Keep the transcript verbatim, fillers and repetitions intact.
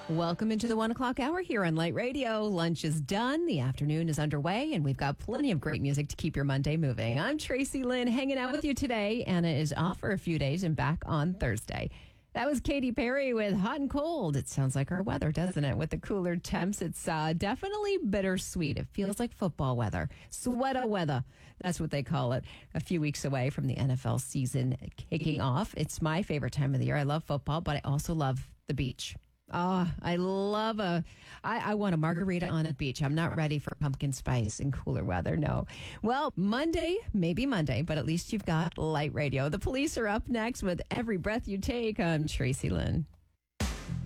Welcome into the one o'clock hour here on Light Radio. Lunch is done. The afternoon is underway, and we've got plenty of great music to keep your Monday moving. I'm Tracy Lynn, hanging out with you today. Anna is off for a few days and back on Thursday. That was Katy Perry with Hot and Cold. It sounds like our weather, doesn't it? With the cooler temps, it's uh, definitely bittersweet. It feels like football weather. Sweater weather. That's what they call it. A few weeks away from the N F L season kicking off. It's my favorite time of the year. I love football, but I also love the beach. Oh, I love a, I, I want a margarita on a beach. I'm not ready for pumpkin spice and cooler weather, no. Well, Monday, maybe Monday, but at least you've got Light Radio. The Police are up next with Every Breath You Take. I'm Tracy Lynn.